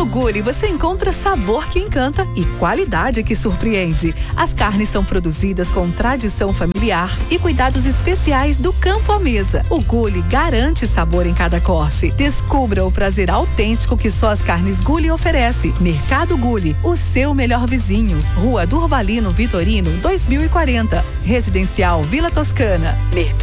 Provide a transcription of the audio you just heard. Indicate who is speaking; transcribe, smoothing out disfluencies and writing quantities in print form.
Speaker 1: No Gulli você encontra sabor que encanta e qualidade que surpreende. As carnes são produzidas com tradição familiar e cuidados especiais do campo à mesa. O Gulli garante sabor em cada corte. Descubra o prazer autêntico que só as carnes Gulli oferece. Mercado Gulli, o seu melhor vizinho. Rua Durvalino Vitorino, 2040. Residencial Vila Toscana.